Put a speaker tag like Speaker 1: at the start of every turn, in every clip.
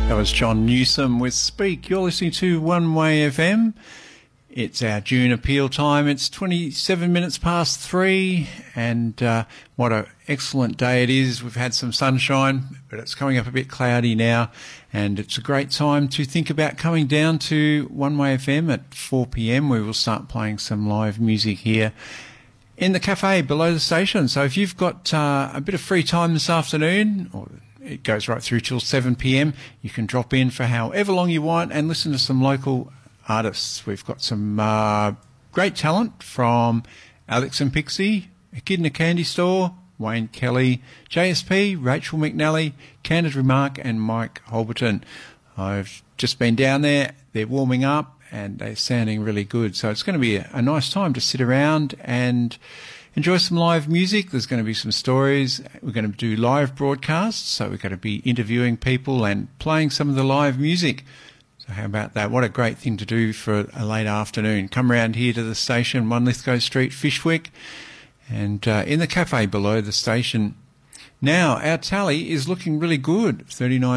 Speaker 1: That was John Newsom with Speak. You're listening to One Way FM. It's our June appeal time. It's 27 minutes past 3, and what an excellent day it is. We've had some sunshine, but it's coming up a bit cloudy now, and it's a great time to think about coming down to One Way FM at 4 p.m. We will start playing some live music here in the cafe below the station. So if you've got a bit of free time this afternoon, or it goes right through till 7 p.m, you can drop in for however long you want and listen to some local artists. We've got some great talent from Alex and Pixie, A Kid in a Candy Store, Wayne Kelly, JSP, Rachel McNally, Candid Remark and Mike Holberton. I've just been down there. They're warming up and they're sounding really good. So it's going to be a nice time to sit around and enjoy some live music. There's going to be some stories. We're going to do live broadcasts, so we're going to be interviewing people and playing some of the live music. So how about that? What a great thing to do for a late afternoon. Come around here to the station, 1 Lithgow Street, Fyshwick, and in the cafe below the station. Now, our tally is looking really good,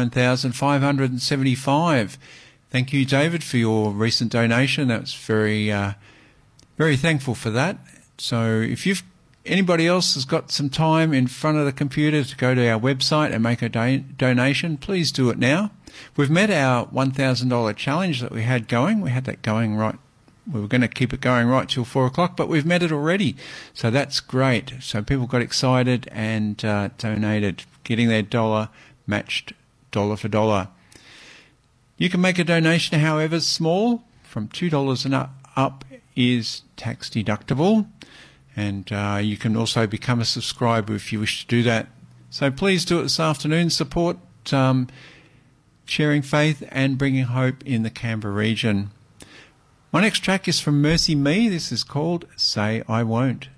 Speaker 1: 39,575. Thank you, David, for your recent donation. That's very thankful for that. So if anybody else has got some time in front of the computer to go to our website and make a donation, please do it now. We've met our $1,000 challenge that we had going. We had that going right. We were going to keep it going right till 4 o'clock, but we've met it already. So that's great. So people got excited and donated, getting their dollar matched dollar for dollar. You can make a donation however small, from $2 and up is tax deductible. And you can also become a subscriber if you wish to do that. So please do it this afternoon. Support sharing faith and bringing hope in the Canberra region. My next track is from Mercy Me. This is called Say I Won't.